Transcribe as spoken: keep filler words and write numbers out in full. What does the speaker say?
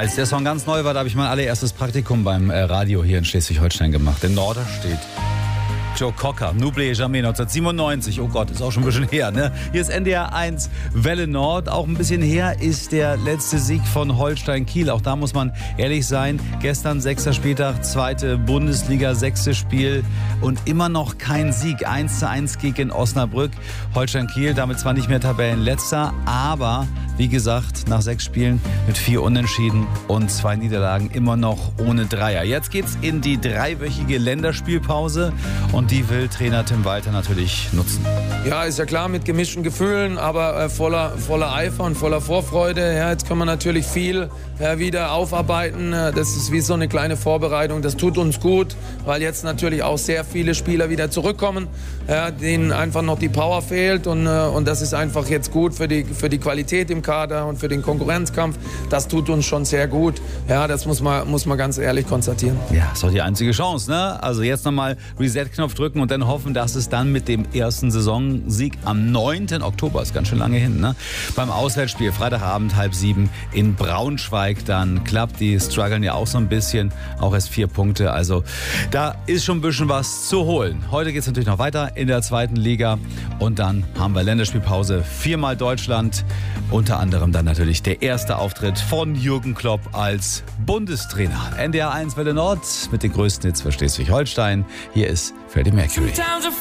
Als der Song ganz neu war, da habe ich mein allererstes Praktikum beim äh, Radio hier in Schleswig-Holstein gemacht, in Norderstedt. Joe Cocker, N'Oublie Jamais, neunzehnhundertsiebenundneunzig. Oh Gott, ist auch schon ein bisschen her, ne? Hier ist N D R eins Welle Nord. Auch ein bisschen her ist der letzte Sieg von Holstein Kiel. Auch da muss man ehrlich sein. Gestern sechster Spieltag, zweite Bundesliga, sechstes Spiel und immer noch kein Sieg. eins zu eins gegen Osnabrück. Holstein Kiel damit zwar nicht mehr Tabellenletzter, aber wie gesagt, nach sechs Spielen mit vier Unentschieden und zwei Niederlagen immer noch ohne Dreier. Jetzt geht's in die dreiwöchige Länderspielpause und die will Trainer Tim Walter natürlich nutzen. Ja, ist ja klar, mit gemischten Gefühlen, aber äh, voller, voller Eifer und voller Vorfreude. Ja, jetzt können wir natürlich viel ja, wieder aufarbeiten. Das ist wie so eine kleine Vorbereitung. Das tut uns gut, weil jetzt natürlich auch sehr viele Spieler wieder zurückkommen, ja, denen einfach noch die Power fehlt. Und, äh, und das ist einfach jetzt gut für die, für die Qualität im Kader und für den Konkurrenzkampf. Das tut uns schon sehr gut. Ja, das muss man, muss man ganz ehrlich konstatieren. Ja, ist doch die einzige Chance, ne? Also jetzt nochmal Reset-Knopf drücken und dann hoffen, dass es dann mit dem ersten Saisonsieg am neunten Oktober, ist ganz schön lange hin, ne? Beim Auswärtsspiel, Freitagabend, halb sieben in Braunschweig dann klappt. Die strugglen ja auch so ein bisschen, auch erst vier Punkte. Also da ist schon ein bisschen was zu holen. Heute geht es natürlich noch weiter in der zweiten Liga und dann haben wir Länderspielpause. Viermal Deutschland, unter anderem dann natürlich der erste Auftritt von Jürgen Klopp als Bundestrainer. N D R eins Welle Nord mit den größten Hits für Schleswig-Holstein. Hier ist Freddie Mercury.